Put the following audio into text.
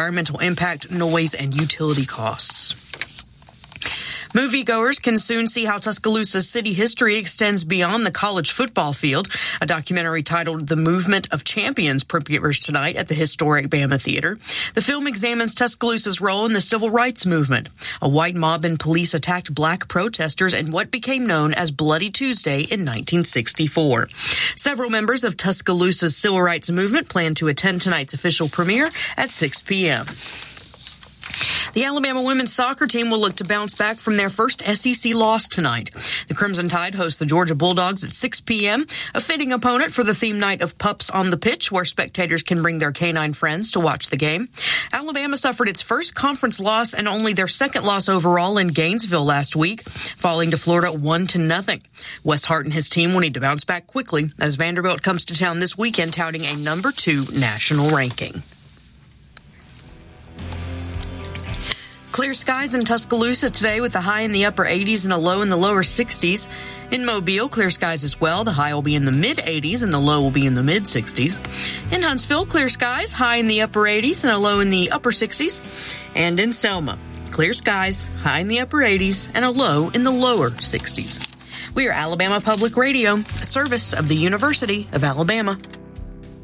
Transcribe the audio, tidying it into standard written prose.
environmental impact, noise, and utility costs. Moviegoers can soon see how Tuscaloosa's city history extends beyond the college football field. A documentary titled The Movement of Champions premieres tonight at the historic Bama Theater. The film examines Tuscaloosa's role in the civil rights movement. A white mob and police attacked black protesters in what became known as Bloody Tuesday in 1964. Several members of Tuscaloosa's civil rights movement plan to attend tonight's official premiere at 6 p.m. The Alabama women's soccer team will look to bounce back from their first SEC loss tonight. The Crimson Tide host the Georgia Bulldogs at 6 p.m., a fitting opponent for the theme night of Pups on the Pitch, where spectators can bring their canine friends to watch the game. Alabama suffered its first conference loss and only their second loss overall in Gainesville last week, falling to Florida 1-0. Wes Hart and his team will need to bounce back quickly as Vanderbilt comes to town this weekend touting a number 2 national ranking. Clear skies in Tuscaloosa today with a high in the upper 80s and a low in the lower 60s. In Mobile, clear skies as well. The high will be in the mid-80s and the low will be in the mid-60s. In Huntsville, clear skies, high in the upper 80s and a low in the upper 60s. And in Selma, clear skies, high in the upper 80s and a low in the lower 60s. We are Alabama Public Radio, a service of the University of Alabama.